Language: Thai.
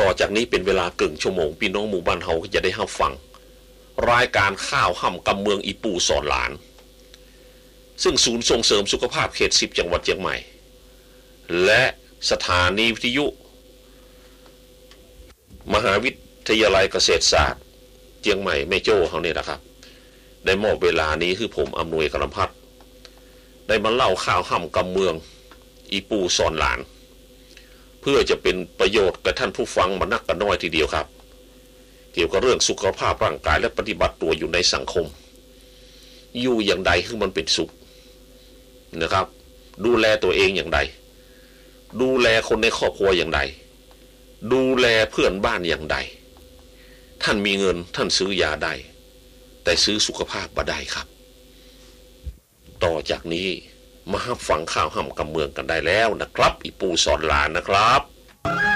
ต่อจากนี้เป็นเวลาเกินชั่วโมงพี่น้องหมู่บ้านเฮาจะได้รับฟังรายการข้าวห่ำกำเมืองอีปูสอนหลานซึ่งศูนย์ส่งเสริมสุขภาพเขต10จังหวัดเชียงใหม่และสถานีวิทยุมหาวิทยาลัยเกษตรศาสตร์เชียงใหม่แม่โจ้เฮานี่แหละครับได้มอบเวลานี้คือผมอำนวยกรพัฒน์ได้มาเล่าข่าวห่ำกำเมืองอีปูสอนหลานเพื่อจะเป็นประโยชน์กับท่านผู้ฟังมานักกันน้อยทีเดียวครับเกี่ยวกับเรื่องสุขภาพร่างกายและปฏิบัติตัวอยู่ในสังคมอยู่อย่างใดคือมันเป็นสุขนะครับดูแลตัวเองอย่างใดดูแลคนในครอบครัวอย่างใดดูแลเพื่อนบ้านอย่างใดท่านมีเงินท่านซื้อยาได้แต่ซื้อสุขภาพบ่ได้ครับต่อจากนี้มาฟังข่าวห่ำกำเมืองกันได้แล้วนะครับอีปูสอนหลานนะครับ